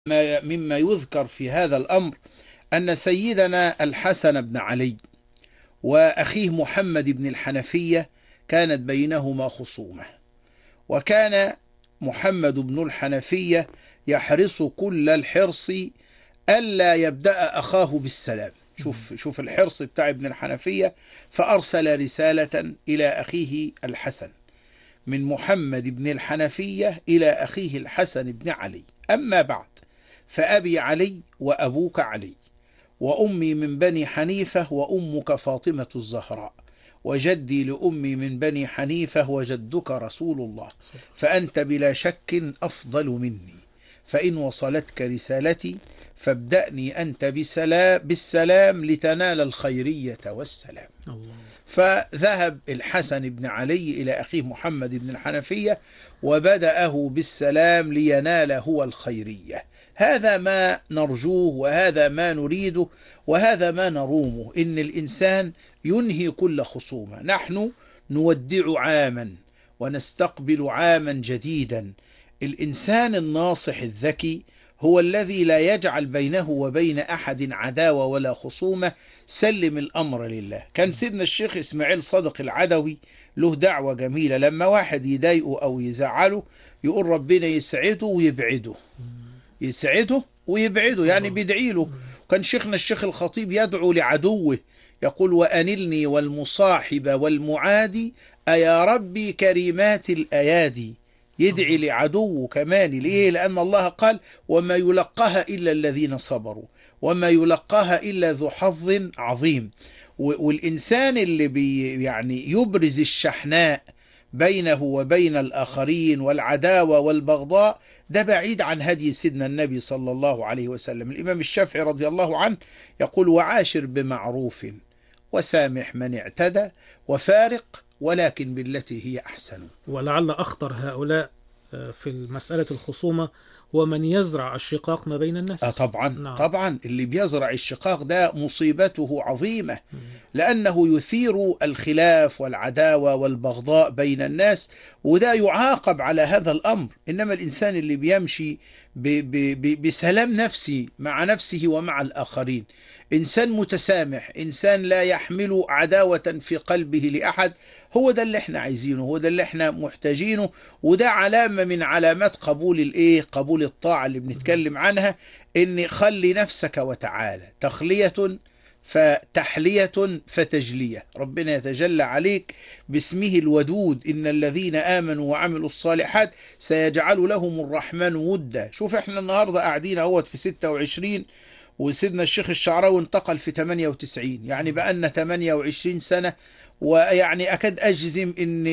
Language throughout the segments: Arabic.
مما يذكر في هذا الأمر أن سيدنا الحسن بن علي وأخيه محمد بن الحنفية كانت بينهما خصومة، وكان محمد بن الحنفية يحرص كل الحرص ألا يبدأ أخاه بالسلام. شوف الحرص بتاع ابن الحنفية، فأرسل رسالة إلى أخيه الحسن من محمد بن الحنفية إلى أخيه الحسن بن علي: أما بعد، فأبي علي وأبوك علي، وأمي من بني حنيفة وأمك فاطمة الزهراء، وجدي لأمي من بني حنيفة وجدك رسول الله، فأنت بلا شك أفضل مني، فإن وصلتك رسالتي فابدأني أنت بالسلام لتنال الخيرية والسلام. الله. فذهب الحسن بن علي إلى أخيه محمد بن الحنفية وبدأه بالسلام لينال هو الخيرية. هذا ما نرجوه، وهذا ما نريده، وهذا ما نرومه، إن الإنسان ينهي كل خصومة. نحن نودع عاما ونستقبل عاما جديدا. الإنسان الناصح الذكي هو الذي لا يجعل بينه وبين أحد عداوة ولا خصومة، سلم الأمر لله. كان سيدنا الشيخ إسماعيل صادق العدوي له دعوة جميلة، لما واحد يضايقه أو يزعله يقول ربنا يسعده ويبعده، يسعده ويبعده، يعني بيدعي له. كان شيخنا الشيخ الخطيب يدعو لعدوه يقول: وأنلني والمصاحب والمعادي أيا ربي كريمات الأيادي. يدعي لعدوه كمان. ليه؟ لأن الله قال: وما يلقاها إلا الذين صبروا وما يلقاها إلا ذو حظ عظيم. والإنسان اللي يعني يبرز الشحناء بينه وبين الآخرين والعداوة والبغضاء، ده بعيد عن هدي سيدنا النبي صلى الله عليه وسلم. الإمام الشافعي رضي الله عنه يقول: وعاشر بمعروف وسامح من اعتدى وفارق ولكن بالتي هي أحسن. ولعل أخطر هؤلاء في مسألة الخصومة ومن يزرع الشقاق ما بين الناس. طبعا. نعم. طبعا اللي بيزرع الشقاق ده مصيبته عظيمة، لأنه يثير الخلاف والعداوة والبغضاء بين الناس، وده يعاقب على هذا الأمر. إنما الإنسان اللي بيمشي بسلام نفسي مع نفسه ومع الآخرين، إنسان متسامح، إنسان لا يحمل عداوة في قلبه لأحد، هو ده اللي احنا عايزينه، هو ده اللي احنا محتاجينه. وده علامة من علامات قبول الطاعة اللي بنتكلم عنها، إن خلي نفسك وتعالى، تخلية فتحلية فتجلية. ربنا يتجلى عليك باسمه الودود: إن الذين آمنوا وعملوا الصالحات سيجعل لهم الرحمن ودا. شوف احنا النهاردة قاعدين اهوت في 26، وسيدنا الشيخ الشعراوي انتقل في 98، يعني بقالنا 28 سنة، ويعني أكاد أجزم إن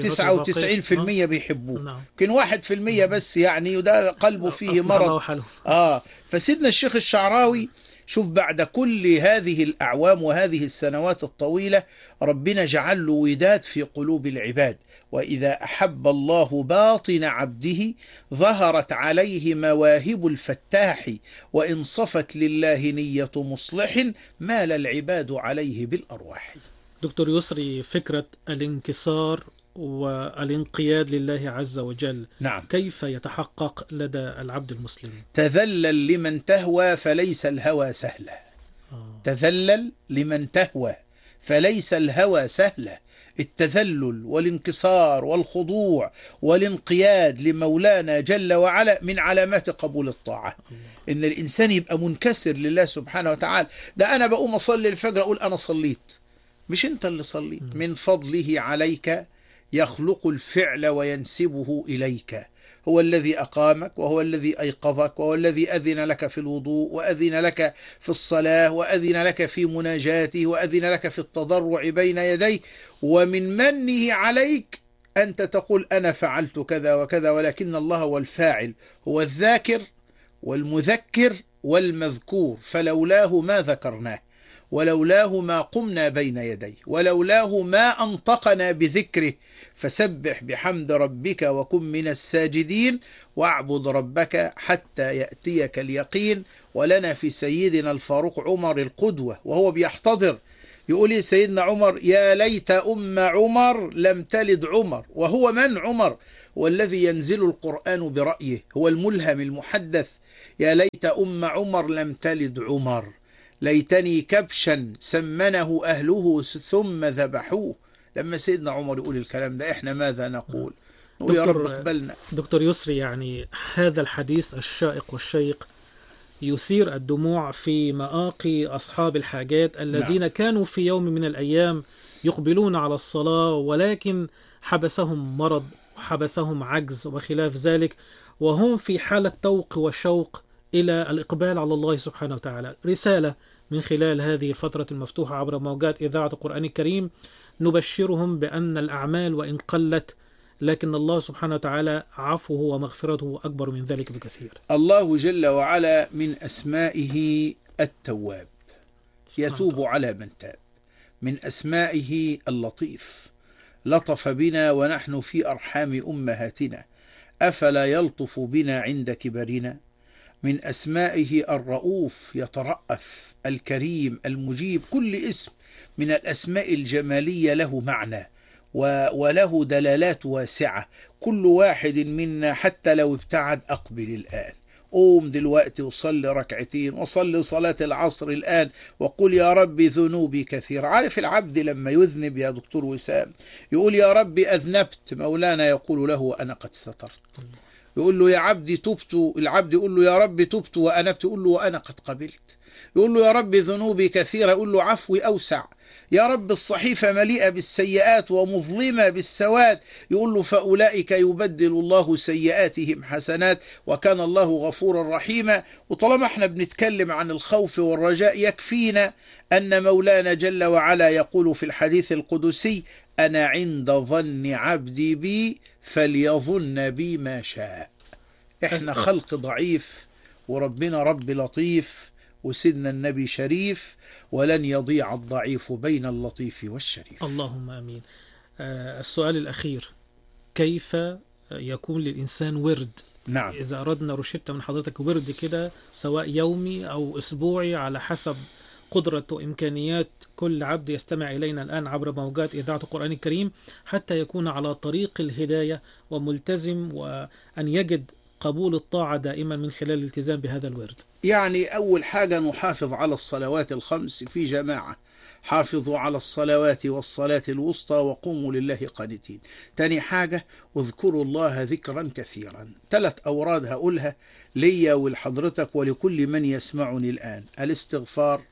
99% بيحبوه، يمكن 1% بس يعني، وده قلبه فيه مرض. فسيدنا الشيخ الشعراوي شوف بعد كل هذه الأعوام وهذه السنوات الطويلة ربنا جعل له وداد في قلوب العباد. وإذا أحب الله باطن عبده ظهرت عليه مواهب الفتاح، وإن صفت لله نية مصلح مال العباد عليه بالأرواح. دكتور يسري، فكرة الانكسار والانقياد لله عز وجل، نعم، كيف يتحقق لدى العبد المسلم؟ تذلل لمن تهوى فليس الهوى سهلا. تذلل لمن تهوى فليس الهوى سهلا. التذلل والانكسار والخضوع والانقياد لمولانا جل وعلا من علامات قبول الطاعة. إن الإنسان يبقى منكسر لله سبحانه وتعالى. ده أنا بقوم أصلي الفجر أقول أنا صليت، مش أنت اللي صليت. من فضله عليك يخلق الفعل وينسبه إليك. هو الذي أقامك، وهو الذي أيقظك، وهو الذي أذن لك في الوضوء، وأذن لك في الصلاة، وأذن لك في مناجاته، وأذن لك في التضرع بين يديه. ومن منه عليك أنت تقول أنا فعلت كذا وكذا، ولكن الله هو الفاعل، هو الذاكر والمذكر والمذكور، فلولاه ما ذكرناه، ولولاه ما قمنا بين يديه، ولولاه ما أنطقنا بذكره. فسبح بحمد ربك وكن من الساجدين واعبد ربك حتى يأتيك اليقين. ولنا في سيدنا الفاروق عمر القدوة، وهو بيحتضر يقول سيدنا عمر: يا ليت أم عمر لم تلد عمر. وهو من عمر؟ والذي ينزل القرآن برأيه، هو الملهم المحدث يا ليت أم عمر لم تلد عمر، ليتني كبشا سمنه أهله ثم ذبحوه. لما سيدنا عمر يقول الكلام ده إحنا ماذا نقول؟ نقول يا رب اقبلنا. دكتور يسري، يعني هذا الحديث الشائق والشيق يثير الدموع في مآقي أصحاب الحاجات الذين كانوا في يوم من الأيام يقبلون على الصلاة، ولكن حبسهم مرض، حبسهم عجز وخلاف ذلك، وهم في حالة توق وشوق إلى الإقبال على الله سبحانه وتعالى. رسالة من خلال هذه الفترة المفتوحة عبر موجات إذاعة القرآن الكريم نبشرهم بأن الأعمال وإن قلت لكن الله سبحانه وتعالى عفوه ومغفرته أكبر من ذلك بكثير. الله جل وعلا من أسمائه التواب، يتوب على من تاب. من أسمائه اللطيف، لطف بنا ونحن في أرحام أمهاتنا، أفلا يلطف بنا عند كبرنا. من أسمائه الرؤوف، يترأف، الكريم، المجيب. كل اسم من الأسماء الجمالية له معنى وله دلالات واسعة. كل واحد منا حتى لو ابتعد أقبل الآن، قوم دلوقتي وصلي ركعتين، وصلي صلاة العصر الآن، وقل يا رب ذنوبي كثير. عارف العبد لما يذنب يا دكتور وسام يقول يا رب أذنبت، مولانا يقول له أنا قد سترت. يقول له يا عبدي تبت، العبد يقول له يا رب تبت وأنبت، يقول له وأنا قد قبلت. يقول له يا رب ذنوبي كثيرة، يقول له عفوي أوسع. يا رب الصحيفة مليئة بالسيئات ومظلمة بالسواد، يقول له فأولئك يبدل الله سيئاتهم حسنات وكان الله غفورا رحيما. وطالما احنا بنتكلم عن الخوف والرجاء، يكفينا أن مولانا جل وعلا يقول في الحديث القدسي أنا عند ظن عبدي بي فليظن بي ما شاء. احنا خلق ضعيف وربنا رب لطيف وسيدنا النبي شريف، ولن يضيع الضعيف بين اللطيف والشريف. اللهم آمين. السؤال الأخير، كيف يكون للإنسان ورد؟ نعم. إذا أردنا روشتة من حضرتك ورد كده، سواء يومي أو أسبوعي على حسب قدرة وإمكانيات كل عبد يستمع إلينا الآن عبر موجات إذاعة القرآن الكريم، حتى يكون على طريق الهداية وملتزم، وأن يجد قبول الطاعة دائما من خلال الالتزام بهذا الورد. يعني أول حاجة نحافظ على الصلوات الخمس في جماعة، حافظوا على الصلوات والصلاة الوسطى وقوموا لله قانتين. تاني حاجة اذكروا الله ذكرا كثيرا. 3 أوراد هقولها ليا ولحضرتك ولكل من يسمعني الآن: الاستغفار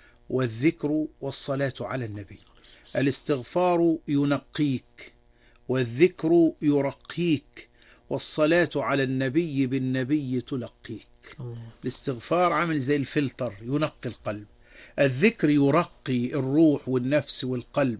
والذكر والصلاة على النبي. الاستغفار ينقيك، والذكر يرقيك، والصلاة على النبي بالنبي تلقيك. الاستغفار عامل زي الفلتر ينقي القلب، الذكر يرقي الروح والنفس والقلب،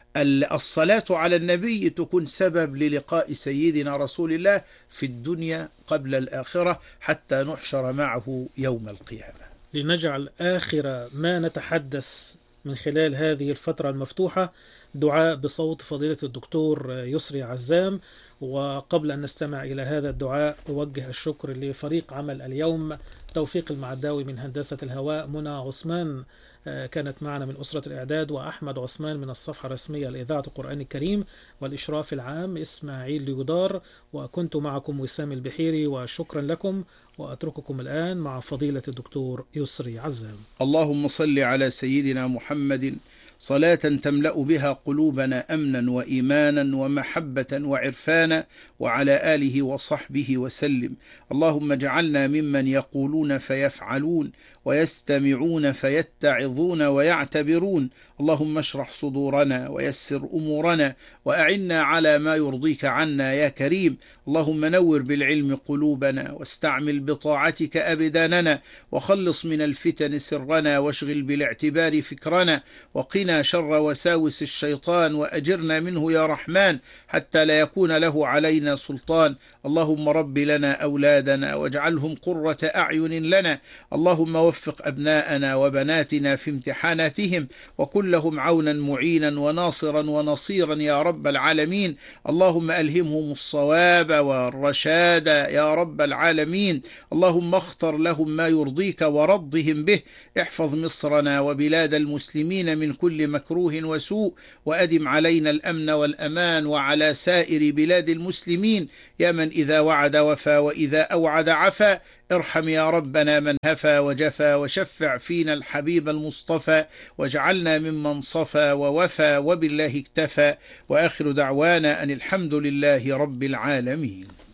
الصلاة على النبي تكون سبب للقاء سيدنا رسول الله في الدنيا قبل الآخرة حتى نحشر معه يوم القيامة. لنجعل آخر ما نتحدث من خلال هذه الفترة المفتوحة دعاء بصوت فضيلة الدكتور يسري عزام. وقبل أن نستمع إلى هذا الدعاء أوجه الشكر لفريق عمل اليوم: توفيق المعداوي من هندسة الهواء، منى عثمان كانت معنا من أسرة الإعداد، وأحمد عثمان من الصفحة الرسمية لإذاعة القرآن الكريم، والإشراف العام إسماعيل ليودار، وكنت معكم وسام البحيري، وشكرا لكم. وأترككم الآن مع فضيلة الدكتور يسري عزام. اللهم صل على سيدنا محمد صلاة تملأ بها قلوبنا أمنا وإيمانا ومحبة وعرفانا، وعلى آله وصحبه وسلم. اللهم اجعلنا ممن يقولون فيفعلون ويستمعون فيتعظون ويعتبرون. اللهم اشرح صدورنا ويسر أمورنا وأعنا على ما يرضيك عنا يا كريم. اللهم نور بالعلم قلوبنا واستعمل بطاعتك أبداننا، وخلص من الفتن سرنا، واشغل بالاعتبار فكرنا، وقنا شر وساوس الشيطان، وأجرنا منه يا رحمن حتى لا يكون له علينا سلطان. اللهم رب لنا أولادنا واجعلهم قرة أعين لنا. اللهم وفق أبناءنا وبناتنا في امتحاناتهم، وكن لهم عونا معينا وناصرا ونصيرا يا رب العالمين. اللهم ألهمهم الصواب والرشاد يا رب العالمين. اللهم اختر لهم ما يرضيك ورضهم به. احفظ مصرنا وبلاد المسلمين من كل كل مكروه وسوء، وأدم علينا الأمن والأمان وعلى سائر بلاد المسلمين، يا من إذا وعد وفى وإذا أوعد عفى. ارحم يا ربنا من هفى وجفى، وشفع فينا الحبيب المصطفى، واجعلنا ممن صفى ووفى وبالله اكتفى. وآخر دعوانا أن الحمد لله رب العالمين.